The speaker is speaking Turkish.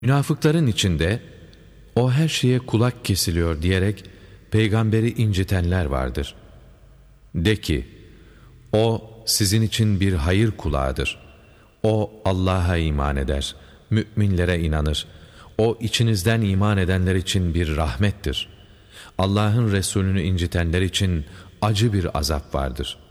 Münafıkların içinde o her şeye kulak kesiliyor diyerek peygamberi incitenler vardır. De ki, o sizin için bir hayır kulağıdır. O Allah'a iman eder, müminlere inanır. O içinizden iman edenler için bir rahmettir. Allah'ın Resulünü incitenler için acı bir azap vardır.''